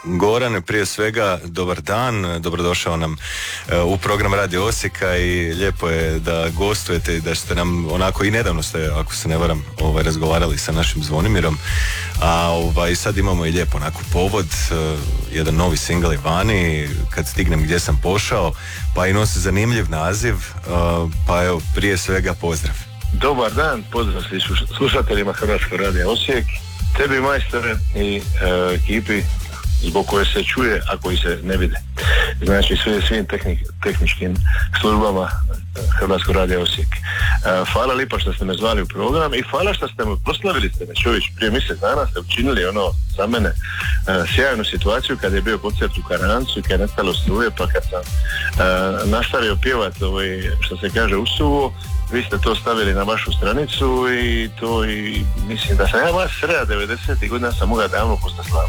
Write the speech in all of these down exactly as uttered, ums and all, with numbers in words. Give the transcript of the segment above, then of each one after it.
Goran, prije svega dobar dan, dobrodošao nam u program Radio Osijeka i lijepo je da gostujete i da ste nam onako i nedavno ste, ako se ne varam, ovaj, razgovarali sa našim Zvonimirom, a ovaj, sad imamo i lijepo onako povod, jedan novi singl je vani, Kad stignem gdje sam pošao, pa i nosi zanimljiv naziv, pa evo, prije svega pozdrav. Dobar dan, pozdrav svi slušateljima Hrvatskog radija Osijek, tebi majstore i e, ekipi zbog koje se čuje, a koji se ne vide. Znači sve, svim tehnik, tehničkim službama Hrvatskog radija Osijek. E, hvala lipa što ste me zvali u program i hvala što ste me proslavili ste me čovječ. Prije mjesec dana ste učinili ono za mene e, sjajnu situaciju kad je bio koncert u Karancu i kad je nestalo struje, pa kad sam e, nastavio pjevati ovaj, što se kaže usuvo, vi ste to stavili na vašu stranicu i to i mislim da sam ja vas sreda devedesetih godina sam mogao davno postati slavu.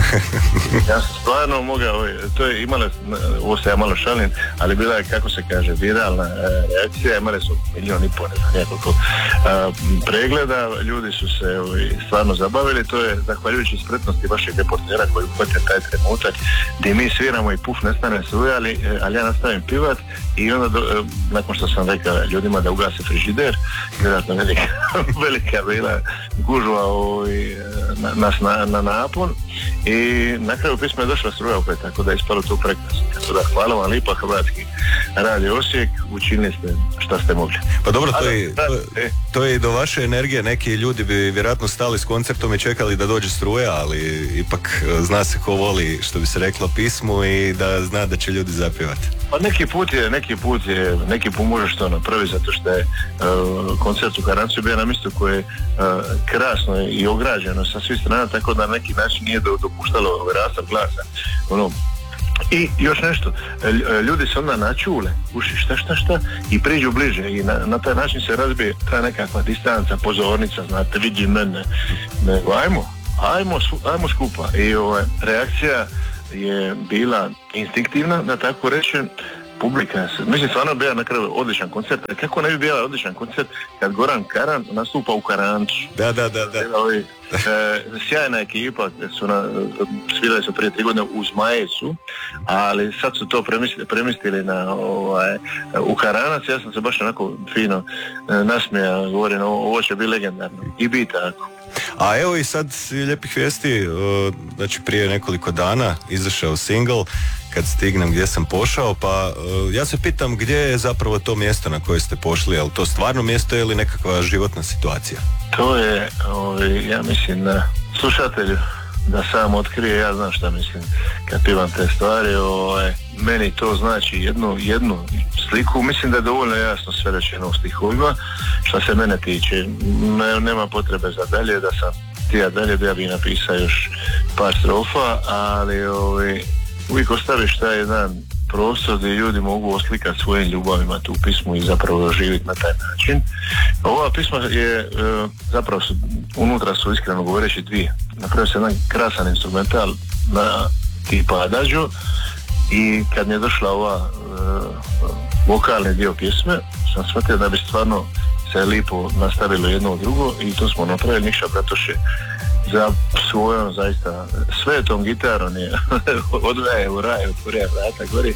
Ja sam stvarno mogao, to je imala, ovo se ja malo šalim, ali bila je, kako se kaže, viralna e, reakcija, imali su milijon i pol, nekoliko pregleda, ljudi su se ovaj, stvarno zabavili, to je zahvaljujući spretnosti vašeg reportera koji uhvatio taj trenutak gdje mi sviramo i puf nestane struja, ali, ali ja nastavim pivat i onda do, nakon što sam rekao ljudima da ugase frižider, vjerojatno velika, velika bila gužva ovaj, na, na, na, na napon i na kraju pisma je došla struja opet, tako da je ispalo to prekrasno. Tako da hvala vam lipa, Hrvatski radio Osijek, učinili ste šta ste mogli. Pa dobro, to je, to, to je i do vaše energije, neki ljudi bi vjerojatno stali s koncertom i čekali da dođe struja, ali ipak zna se ko voli, što bi se reklo, pismu i da zna da će ljudi zapjevati. Pa neki put je, neki put je, neki put možeš to napravi zato što je uh, koncert u Karancu bio na mjestu koje je uh, krasno i ograđeno sa svih strana, tako da na neki način nije dopuštalo rastav glasa. Ono, i još nešto, ljudi se onda načule, uši šta šta šta i priđu bliže i na, na taj način se razbije ta nekakva distanca, pozornica, znate, vidi mene, nego ajmo, ajmo, ajmo skupa i ovaj, reakcija je bila instinktivna, da tako rečem, publika, mislim stvarno bio na kraju odličan koncert, kako ne bi bio odličan koncert kad Goran Karan nastupa u Karancu. Da, da, da, da. Ovi, e, sjajna ekipa, su na, svirali su prije tri godine u Zmajecu, ali sad su to premistili, premistili na, ovaj, u Karanac, ja sam se baš onako fino e, nasmija, govorim, ovo će biti legendarno i biti tako. A evo i sad lijepih vijesti, znači prije nekoliko dana izašao single Kad stignem gdje sam pošao, pa ja se pitam gdje je zapravo to mjesto na koje ste pošli, je li to stvarno mjesto ili nekakva životna situacija? To je, ovaj, ja mislim, na slušatelju da sam otkrije, ja znam šta mislim kad pivam te stvari, ovaj, meni to znači jednu, jednu sliku, mislim da je dovoljno jasno sve rečeno u stihovima, što se mene tiče, ne, nema potrebe za dalje, da sam tija dalje, da ja bi napisao još par strofa, ali ovaj, uvijek ostaviš taj jedan prostor gdje ljudi mogu oslikati svojim ljubavima tu pismu i zapravo živjeti na taj način. Ova pisma je, zapravo su, unutra su iskreno govoreći dvije. Napravio se jedan krasan instrumental na tipa adagio i kad mi je došla ova uh, vokalni dio pjesme, sam shvatio da bi stvarno se lipo nastavilo jedno u drugo i to smo napravili. Nikša Bratoše za svojom zaista svetom gitarom je odvaje u raj, otvorio vrata gori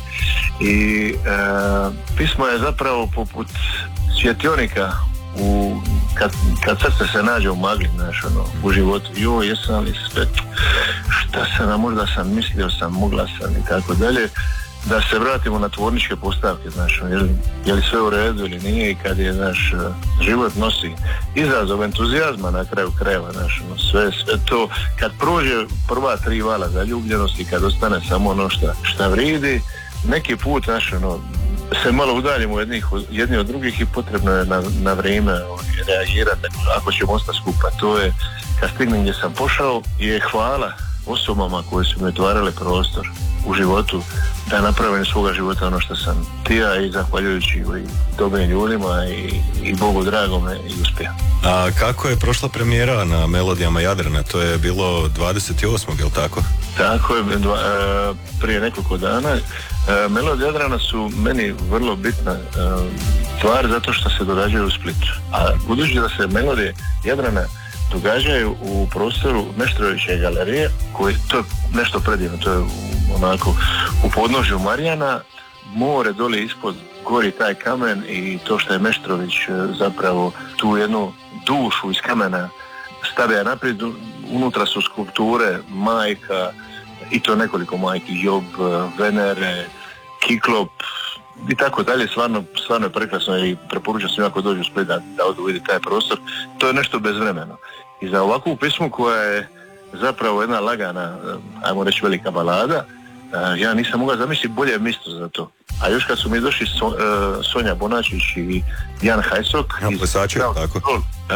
i e, pismo je zapravo poput svjetionika u, kad, kad srce se nađe u magli, znaš, ono, u životu, joj, jesam li sve, šta sam, a možda sam mislio sam, mogla sam i tako dalje, da se vratimo na tvorničke postavke, znaš, je li, je li sve u redu ili nije i kad je, znaš, život nosi izazov entuzijazma na kraju krajeva, znaš, ono, sve, sve to, kad prođe prva tri vala zaljubljenosti, kad ostane samo ono šta, šta vridi, neki put, znaš, ono, se malo udaljimo jednih, jedni od drugih i potrebno je na, na vrijeme reagirati ako ćemo ostati skupa. To je, kad stignem gdje sam pošao, je hvala osobama koje su mi otvarale prostor u životu da napravim svoga života ono što sam tija i zahvaljujući i dobrim ljudima i, i Bogu dragome i uspjeha. A kako je prošla premijera na Melodijama Jadrana? To je bilo dvadeset osmog je li tako? Tako je, dva, prije nekoliko dana. Melodije Jadrana su meni vrlo bitna stvar zato što se događaju u Splitu. A budući da se Melodije Jadrana događaju u prostoru Meštrovićeve galerije, koji, to je nešto predivno, to je onako u podnožju Marijana, more dole ispod, gori taj kamen i to što je Meštrović zapravo tu jednu dušu iz kamena stavlja naprijed, unutra su skulpture majka, i to nekoliko majki, Job, Venere, Kiklop i tako dalje, stvarno, stvarno je prekrasno i preporučam svima ako dođu u Split da, da odu vidi taj prostor. To je nešto bezvremeno. I za ovakvu pismu koja je zapravo jedna lagana, ajmo reći velika balada, ja nisam mogao zamisliti bolje mjesto za to. A još kad su mi došli so, uh, Sonja Bonačić i Jan Hajsok, ja, plesači, iz, tako. Uh,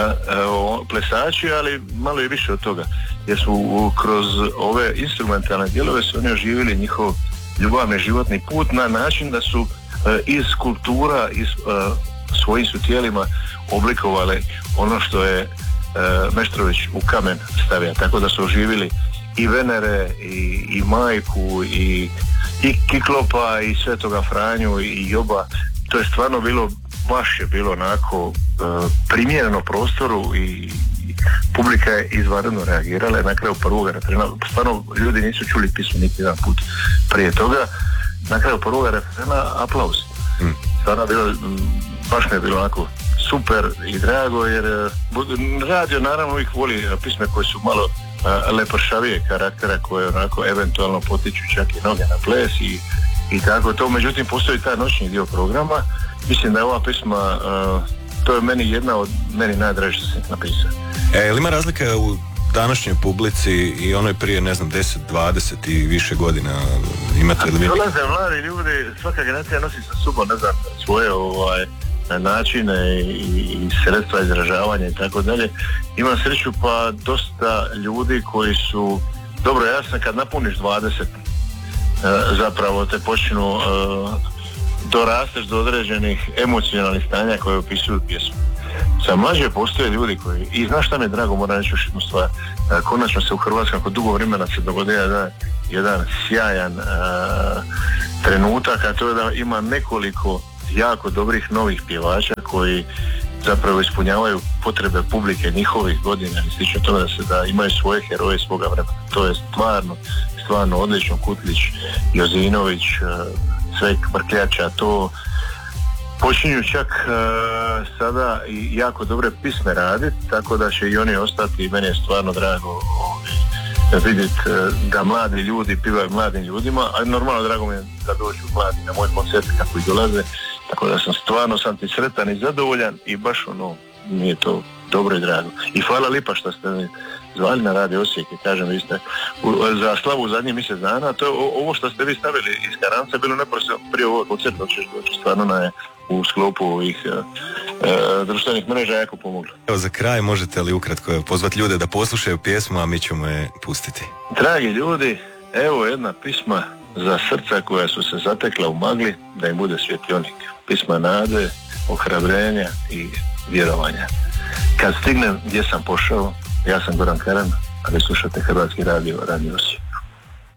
uh, plesači, ali malo i više od toga, jer su uh, kroz ove instrumentalne dijelove su oni oživili njihov ljubavni životni put na način da su uh, iz skulptura, iz uh, svojim su tijelima oblikovali ono što je uh, Meštrović u kamen stavio, tako da su oživili i Venere, i, i majku, i, i Kiklopa, i Svetoga Franju, i Joba. To je stvarno bilo, baš je bilo onako uh, primjereno prostoru i, i publika je izvanredno reagirala. Na kraju prvog referena, stvarno ljudi nisu čuli pismu niti jedan put prije toga. Na kraju prvog referena aplauz. Mm. Stvarno je bilo, baš mi je bilo onako super i drago, jer uh, radio naravno uvijek voli pisme koje su malo lepršavije karaktera koje onako eventualno potiču čak i noge na ples i, i tako to. Međutim, postoji taj noćni dio programa. Mislim da je ova pisma, uh, to je meni jedna od meni najdražih što sam napisao. E, ili ima razlika u današnjoj publici i onoj prije, ne znam, deset, dvadeset i više godina? Imate li vi? Dolaze mladi ljudi, svaka generacija nosi sa sobom, ne znam, svoje ovaj, načine i, i sredstva izražavanja i tako dalje. Imam sreću pa dosta ljudi koji su, dobro, jasno, kad napuniš dvadeset zapravo te počinu dorasteš do određenih emocionalnih stanja koje opisuju pjesmu. Sa mlađe postoje ljudi koji, i znaš šta mi je drago, moram reći još jednu stvar, konačno se u Hrvatskoj nakon dugo vremena se dogodio jedan, jedan sjajan uh, trenutak, a to je da ima nekoliko jako dobrih novih pjevača koji zapravo ispunjavaju potrebe publike njihovih godina i slično toga, da se da imaju svoje heroje svoga vremena. To je stvarno, stvarno odlično. Kutlić, Jozinović, sve Vrkljača, to počinju čak uh, sada i jako dobre pisme raditi, tako da će i oni ostati i meni je stvarno drago uh, vidjeti uh, da mladi ljudi pivaju mladim ljudima, a normalno drago mi je da dođu mladi na moj koncert kako i dolaze, tako da sam stvarno sam ti sretan i zadovoljan i baš ono, mi je to dobro i drago. I hvala lipa što ste mi zvali na Radio Osijek i kažem, vi ste u, za slavu u zadnjih mjesec dana, to je ovo što ste vi stavili iz Karanca bilo neprosno prije ovog koncerta, što stvarno na je u sklopu ovih e, e, društvenih mreža jako pomoglo. Evo za kraj možete li ukratko pozvati ljude da poslušaju pjesmu, a mi ćemo je pustiti. Dragi ljudi, evo jedna pisma za srca koja su se zatekla u magli, da im bude svjetionik. Pisma nade, ohrabrenja i vjerovanja. Kad stignem gdje sam pošao, ja sam Goran Karan, a vi slušate Hrvatski radio, Radio Osijek.